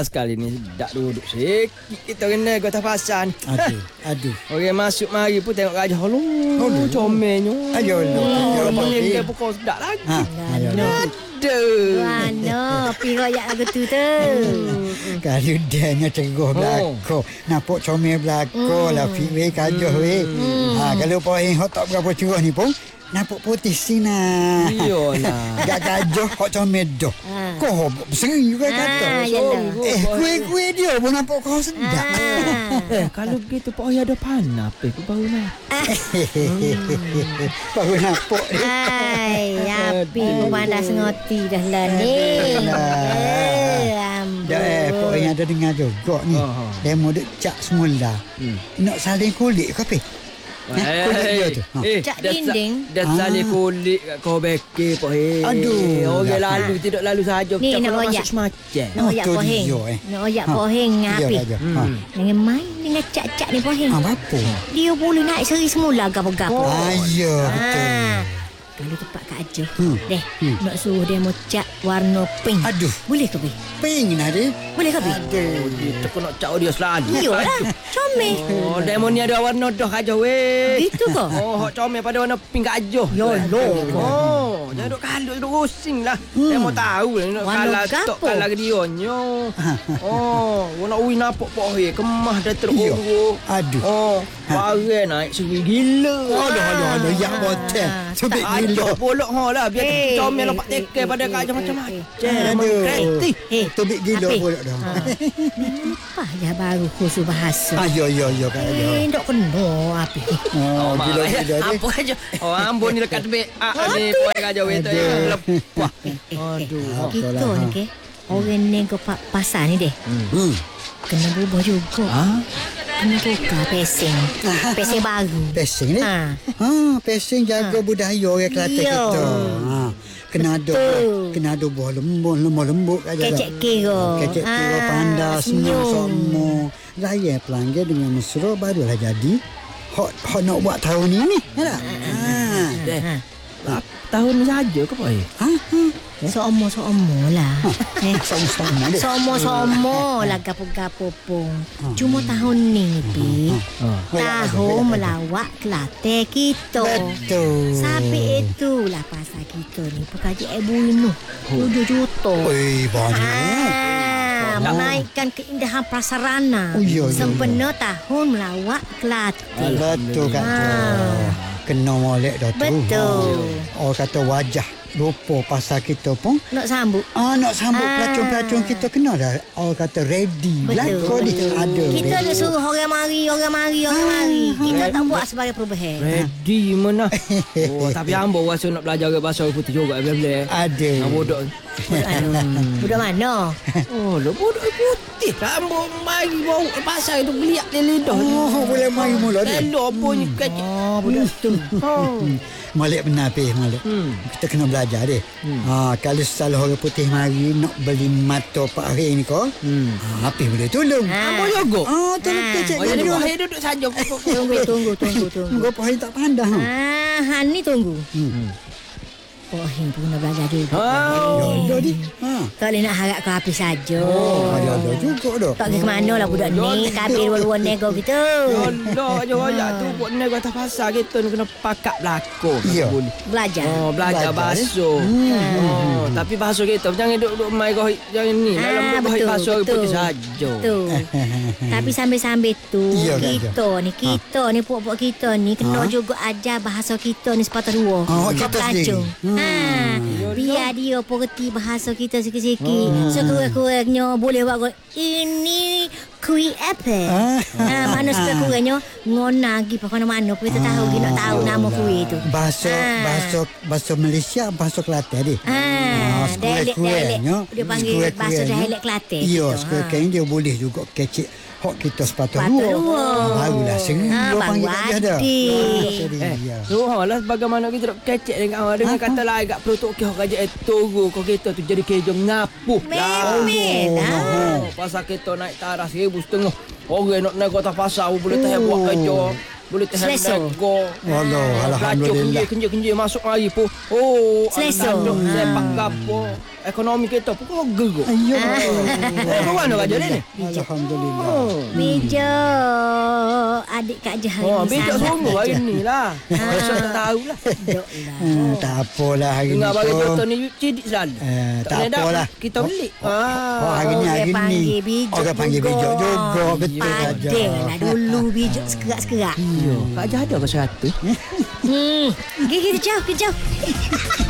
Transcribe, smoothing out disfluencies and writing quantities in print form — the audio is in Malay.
sekali ni dak duduk sikit kita kena kota pasan. Aduh. Orang masuk mari pun tengok gajah. Comelnya. Ayo lo. Boleh pukul sedak lagi. Aduh. Mana pi royak lagu tu. Kalau dia nya cegoh belako. Nampak comel belako lah fi kajah we. Kalau poin hot tak berapa curah ni pun nampak putih sina. Iyalah. Gak gajah kok comel dah. Kau sering juga kata. Kue dia pun nampak kau sedap. Kalau gitu Pak Oya ada panah aku baru nak. Baru nampak dia. Api panas ngoti dah lah ni. Pak Oya ada dengar juga ni. Dia mau duk cak semula. Nak saling kulit ke apa? Kulit dia tu. Cak dinding. Dah saling kulit kat kau beki Pak Oya. Aduh. Orang lalu tidak lalu saja. Ni nak masuk royak. semacam. Nak royak poheng. Nak royak poheng api. Dengan main dengan cak-cak ni poheng. Apa? Dia boleh naik seri semula gapo-gapo. Ya, betul. Kalau tempat Kak Ajuh deh, nak suruh dia mau cat warna pink. Aduh. Boleh ke Bi? Pink nak dia. Boleh ke Bi? Dia nak cak dia selalu. Iyalah, comel. Demo ni ada warna dah aja weh. Gitu ke? Hak comel pada warna pink aja. Jangan duk kalut duk rusing lah. Demo tahu nak kalah tok kalah dia nyo. Nak win apa Pak Oya kemah dah terurus. Aduh. Barang naik segi gila. Aduh, yak botel. Sebik gila. Bolok lah biar comel lompat tekel pada kajah macam-macam. Aduh. Kreatif. Sebik gila bolok dah. Apa ya baru khusus bahasa. Ya Kak Ajuh. Tak kena api. Gila dia. Apa aja. Ambon ni dekat tebik. Ni poin kajah wetu. Lepas. Aduh. Kita ni ke. Orang ni ke pasar ni deh. Kena berubah juga. Kena buka pesing. Pesing baru. Pesing ni? Pesing jaga budaya orang Kelantan kita. Kena ada buah lembut aja. Kecek kira. Kecek kira pandai semua. Raya pelanggan dengan mesra barulah jadi. Hok nak buat tahun ini. Tahun ni saja ke Pak Oya? Somo lah. Sama-sama dia. Somo lah gapo-gapo pun. Cuma tahun ni Pi. Tahun melawak Kelantan kita. Betul. Sampai itulah pasal kita ni pekerja ibu ini 7 juta. Banyak. Menaikkan keindahan prasarana. Sempena tahun melawak Kelantan. Betul Kak. Kena molek dah tu. Betul. Orang kata wajah lupa pasal kita pun nak sambut. Nak sambut pelacun-pelacun kita kena dah. Orang kata ready. Belakang dia ada. Kita ada suruh orang mari. Kita tak buat sebagai perubahan. Ready mana? Tapi ambo rasa nak belajar bahasa putih juga boleh. Ada. Bodoh. Budak mana? Bodoh putih. Rambut mari bau pasal itu beliak dia lidah. Boleh mari mula dia. Lidah pun kecil. Budak tu. Molek benar Molek. Kita kena belajar dia. Kalau salah orang putih mari nak beli mata Pak Hari ni kau. Apa boleh tolong? Ambo juga. Tolong kecek dia. Jadi duduk saja. Tunggu. Kau Pak Hari tak pandang. Ni tunggu. Pohing pun nak belajar juga. Ya di. Tak boleh nak harap ke api saja. Ada juga dah. Tak ke mana lah budak ni. Kabir luar-luar nego gitu. Allah je royak tu buat nego atas pasar kita ni kena pakat belakang. Ya. Belajar. Belajar basuh. Tapi basuh kita jangan duduk main kau jangan ni. Dalam duduk basuh putih saja. Betul. Tapi sambil-sambil tu kita ni puak-puak kita ni kena juga ajar bahasa kita ni sepatah dua. Kita sendiri. Biar dia pengerti bahasa kita sikit-sikit. Sekurang-kurangnya boleh buat ini kuih apa. Mana sekurang-kurangnya ngona pergi ke mana-mana kita tahu kita nak tahu nama kuih tu. Bahasa Malaysia, bahasa Kelantan dia. Dialek dia panggil bahasa dialek Kelantan. Ya, sekurang-kurangnya dia boleh juga kecek hok kita sepatah dua. Barulah sering dia panggil kat dia dah. Lah bagaimana kita nak kecek dengan kata lain kat perut kau kerja tunggu kau kita tu jadi kejong ngapuh. Pasal kita naik taraf 1,500. Orang nak naik kota pasar boleh tak buat kerja. Boleh tahan nego. Alhamdulillah. Kenji masuk mari pun. Sepak gapo. ekonomi kita pun kau geruk. Ayo. Kau mana kerja ni? Alhamdulillah. Bejo adik Kak Jahari. Bejo semua hari ni lah. Saya tak tahu lah. Tak apalah hari ni. Dengar bagi pun. doktor ni cidik selalu. Tak apalah. Kita beli. Hari ni. Panggil bijak Orang panggil bijak juga. Betul saja. Adalah dulu bijak sekerak-sekerak. Kak Jah ada ke 100? Pergi kejauh.